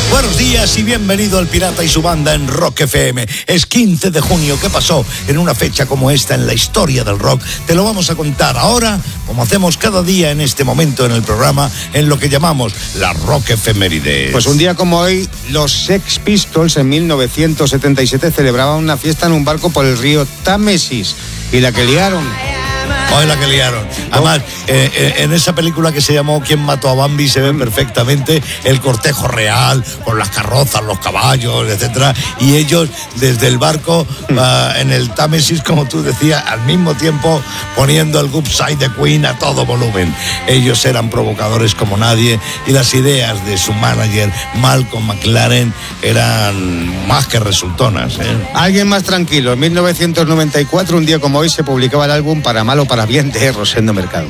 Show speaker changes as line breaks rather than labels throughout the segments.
Buenos días y bienvenido al Pirata y su banda en Rock FM. Es 15 de junio. ¿Qué pasó en una fecha como esta en la historia del rock? Te lo vamos a contar ahora, como hacemos cada día en este momento en el programa, en lo que llamamos la Rock Efemérides.
Pues un día como hoy, los Sex Pistols en 1977 celebraban una fiesta en un barco por el río Támesis. Y la que liaron.
Hoy la que liaron. Además, en esa película que se llamó ¿Quién mató a Bambi? Se ve perfectamente el cortejo real, con las carrozas, los caballos, etcétera, y ellos desde el barco en el Támesis, como tú decías, al mismo tiempo poniendo el Good Side de Queen a todo volumen. Ellos eran provocadores como nadie y las ideas de su manager Malcolm McLaren eran más que resultonas.
Alguien más tranquilo. En 1994, un día como hoy, se publicaba el álbum Para Mal o Para Bien de Rosendo Mercado.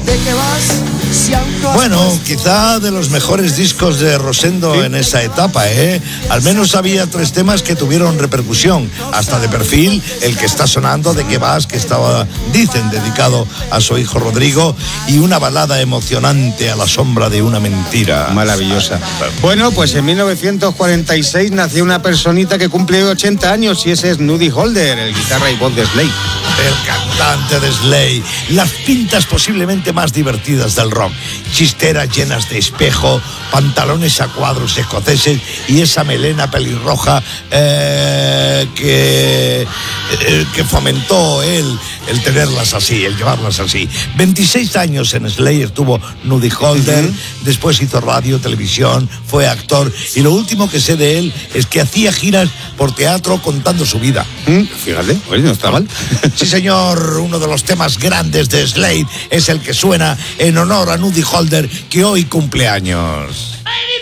Bueno, quizá de los mejores discos de Rosendo, ¿sí?, en esa etapa, Al menos había 3 temas que tuvieron repercusión. Hasta De Perfil, el que está sonando, De qué vas, que estaba, dicen, dedicado a su hijo Rodrigo, y una balada emocionante, A la sombra de una mentira.
Maravillosa. Bueno, pues en 1946 nació una personita que cumple 80 años y ese es Nudie Holder, el guitarra y voz de Slade.
El cantante de Slade. Las pintas posiblemente más divertidas del rock. Chisteras llenas de espejo, pantalones a cuadros escoceses y esa melena pelirroja que fomentó él el tenerlas así, el llevarlas así. 26 años en Slayer tuvo Nudie Holder, después hizo radio, televisión, fue actor y lo último que sé de él es que hacía giras por teatro contando su vida.
Fíjate, oye, no está mal.
Sí, señor, uno de los temas grandes de Slade es el que suena en honor a Nudie Holder, que hoy cumple años.